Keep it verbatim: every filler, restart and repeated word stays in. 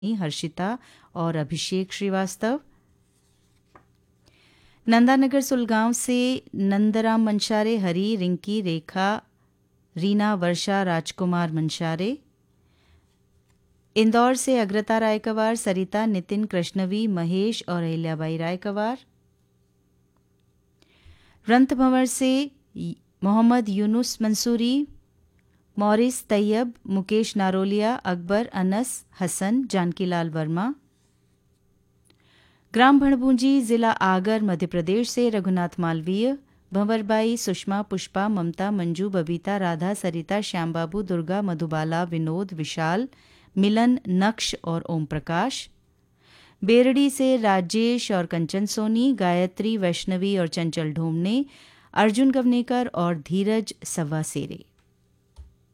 हर्षिता और अभिषेक श्रीवास्तव। नंदानगर सुलगांव से नंदराम मंशारे, हरी, रिंकी, रेखा, रीना, वर्षा, राजकुमार मंशारे। इंदौर से अग्रता रायकवार, सरिता, नितिन, कृष्णवी, महेश और अहिल्याबाई रायकवार। रंतभंवर से मोहम्मद यूनुस मंसूरी, मॉरिस तैयब, मुकेश नारोलिया, अकबर, अनस, हसन, जानकीलाल वर्मा। ग्राम भणभूंजी, जिला आगर, मध्य प्रदेश से रघुनाथ मालवीय, भंवरबाई, सुषमा, पुष्पा, ममता, मंजू, बबीता, राधा, सरिता, श्यामबाबू, दुर्गा, मधुबाला, विनोद, विशाल, मिलन, नक्श और ओम प्रकाश। बेरड़ी से राजेश और कंचन सोनी, गायत्री, वैष्णवी और चंचल ढोमने, अर्जुन गवनेकर और धीरज सव्वासेरे।